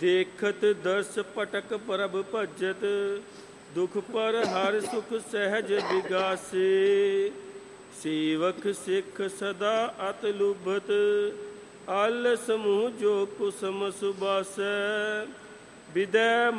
ਦੇਖਤ ਦਰਸ ਪਟਕ ਪ੍ਰਭ ਭਜਤ, ਦੁਖ ਪਰ ਹਰ ਸੁਖ ਸਹਿਜ ਵਿਗਾਸੇ। ਸੇਵਕ ਸਿੱਖ ਸਦਾ ਅਤ ਲੁਭਤ, ਆਲਸ ਮੂਹ ਜੋ ਕੁਸਮ ਸੁਬਾਸੈ। ਵਿਦੈ